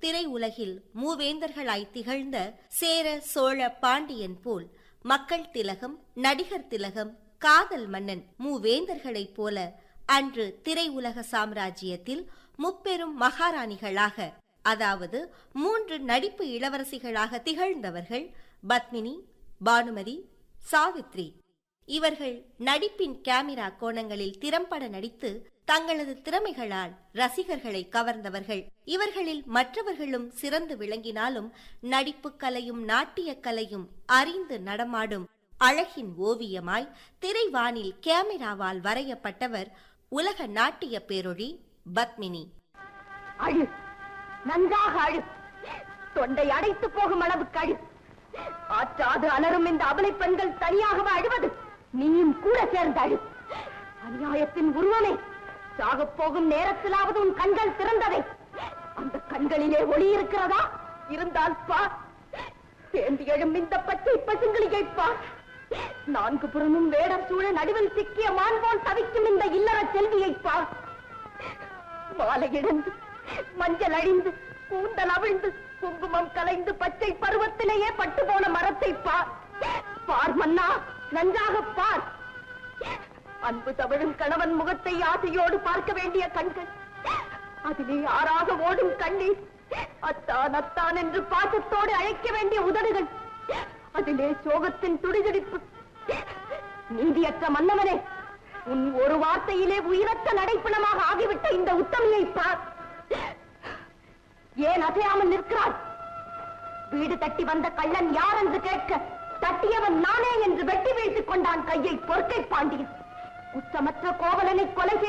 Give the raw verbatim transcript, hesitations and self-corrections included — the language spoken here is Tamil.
திரையுலகில் மூவேந்தர்களாய் திகழ்ந்த சேர சோழ பாண்டியன் போல் மக்கள் திலகம், நடிகர் திலகம், காதல் மன்னன் மூவேந்தர்களைப் போல அன்று திரையுலக சாம்ராஜ்யத்தில் முப்பெரும் மகாராணிகளாக, அதாவது மூன்று நடிப்பு இளவரசிகளாக திகழ்ந்தவர்கள் பத்மினி, பானுமதி, சாவித்ரி. இவர்கள் நடிப்பின் கேமரா கோணங்களில் திறம்பட நடித்து தங்களது திறமைகளால் ரசிகர்களை கவர்ந்தவர்கள். இவர்களில் மற்றவர்களும் சிறந்து விளங்கினாலும் நடிப்பு கலையும் நாட்டிய கலையும் அறிந்து நடமாடும் அழகின் ஓவியமாய் திரைவானில் கேமராவால் வரையப்பட்டவர் உலக நாட்டிய பேரொழி பத்மினி. அழு, நன்றாக அழு, தொண்டை அடைத்து போகும் அளவுக்கு அழு. ஆற்றாது அலரும் இந்த அபலை பெண்கள் தனியாகவே அழுவது, நீயும் கூட சேர்ந்து அழு. அநியாயத்தின் உருவமே, சாகப் போகும் நேரத்திலாவது உன் கண்கள் திறந்ததை. அந்த கண்களிலே ஒளி இருக்கிறதா? இருந்தால் பார். தேந்தி எழும் இந்த பச்சை பசுங்களியை பார். நான்கு புறமும் வேடர் சூழ நடுவில் சிக்கிய மான் போல் தவிக்கும் இந்த இல்லற செல்வியை பார். மாலை இழந்து, மஞ்சள் அழிந்து, கூந்தல் அவிழ்ந்து, குங்குமம் கலைந்து பச்சை பருவத்திலேயே பட்டு போன மரத்தை பார். பார் மன்னா, நன்றாக பார். அன்பு தவழும் கணவன் முகத்தை ஆசையோடு பார்க்க வேண்டிய கண்கள், அதிலே ஆறாக ஓடும் கண்ணீர், அத்தான் அத்தான் என்று பாசத்தோடு அழைக்க வேண்டிய உதடுகள், அதிலே சோகத்தின் துடிதுடிப்பு. நீதியற்ற மன்னவனே, உன் ஒரு வார்த்தையிலே உயிரற்ற நடைப்பிணமாக ஆகிவிட்ட இந்த உத்தமியை பார். ஏன் அசையாமல் நிற்கிறாய்? வீடு தட்டி வந்த கள்ளன் யார் என்று கேட்க, தட்டியவன் நானே என்று வெட்டி வீழ்த்திக் கொண்டான் கையை பொற்கை பாண்டியன். குற்றமற்ற கோவலனை கொலை